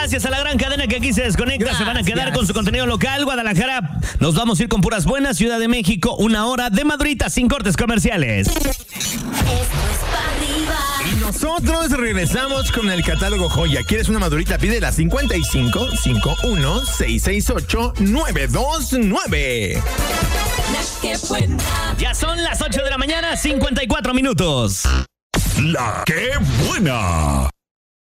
gracias a la gran cadena que aquí se desconecta. Se van a quedar con su contenido local. Guadalajara, nos vamos a ir con puras buenas. Ciudad de México, 1 hora de madurita sin cortes comerciales. Esto es para arriba. Y nosotros regresamos con el catálogo joya. ¿Quieres una madurita? Pídela 55 51 668 929. La que buena. Ya son las 8 de la mañana, 54 minutos. La que buena.